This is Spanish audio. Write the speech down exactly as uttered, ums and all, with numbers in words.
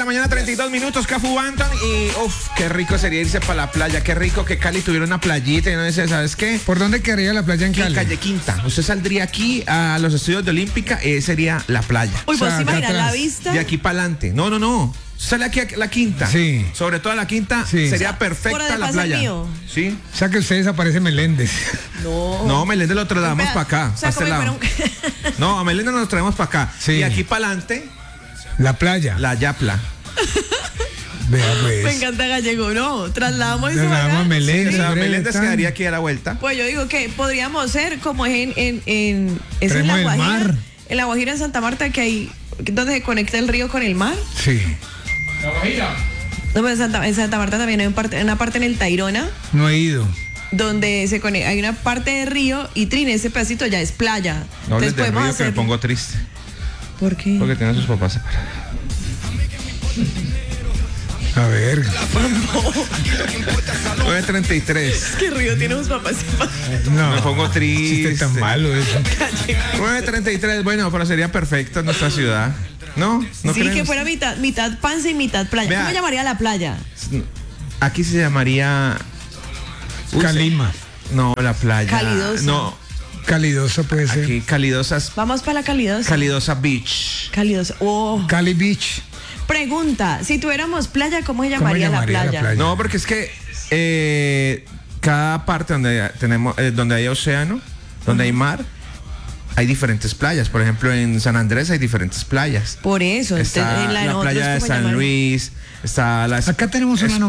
mañana, treinta y dos minutos, Cafu Banton. Y uff, qué rico sería irse para la playa. Qué rico que Cali tuviera una playita. Y no sé, ¿sabes qué? ¿Por dónde quedaría la playa en Cali? Calle Quinta. Usted saldría aquí a los estudios de Olímpica, eh, sería la playa. Uy, O sea, ¿vos te acá imaginas la atrás. vista? De aquí para adelante. No, no, no. Sale aquí a la Quinta. Sí. Sobre todo a la Quinta Sí. sería Fuera perfecta de la Pasa playa. Mío. Sí. O sea que usted desaparece Meléndez. No. No, Meléndez lo trasladamos Vea, para acá. o sea, pa' este como lado. si fuera un- No, a Meléndez nos traemos para acá. Sí. Y aquí para adelante, La playa. la Yapla. Vea pues. Me encanta Gallego, ¿no? Trasladamos eso Trasladamos acá. a Meléndez. O sea, hombre, Meléndez tan- quedaría aquí a la vuelta. Pues yo digo que podríamos ser como en en en es en Traemos la el Guajira, mar. en la Guajira en Santa Marta que hay donde se conecta el río con el mar. Sí. No, pero en Santa, en Santa Marta también hay un parte- una parte en el Tayrona No he ido. donde se conecta, hay una parte de río y Trine, ese pedacito ya es playa. No hables Entonces del podemos río que me hacer. pongo triste. ¿Por qué? Porque tiene a sus papás separados. A ver. nueve treinta y tres. ¿Qué río tiene sus papás? No. Me pongo triste. Chiste tan malo eso. nueve treinta y tres, bueno, pero sería perfecto en nuestra ciudad. ¿No? ¿No Sí, creen? que fuera mitad, mitad panza y mitad playa. Vea. ¿Cómo llamaría la playa? Aquí se llamaría... Uy, Calima. No, la playa. Calidosa. No, Calidosa puede ser. aquí Calidosas. Vamos para la calidosa. Calidosa Beach. Calidosa. Oh. Cali Beach. Pregunta, si tuviéramos playa, ¿cómo se ¿Cómo llamaría, llamaría la, la playa? playa? No, porque es que eh, cada parte donde tenemos, eh, donde hay océano, donde hay mar, hay diferentes playas. Por ejemplo, en San Andrés hay diferentes playas. Por eso, Está en la, de la nosotros, playa de ¿cómo San llamaría? Luis, está la Acá tenemos una es-